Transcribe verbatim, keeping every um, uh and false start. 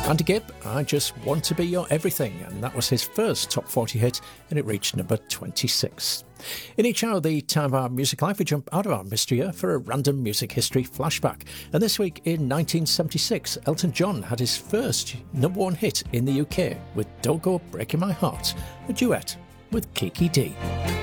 Andy Gibb, I Just Want to Be Your Everything, and that was his first top forty hit, and it reached number twenty-six. In each hour of the Time of Our Music Life, we jump out of our mystery year for a random music history flashback. And this week in nineteen seventy-six, Elton John had his first number one hit in the U K with Don't Go Breaking My Heart, a duet with Kiki Dee.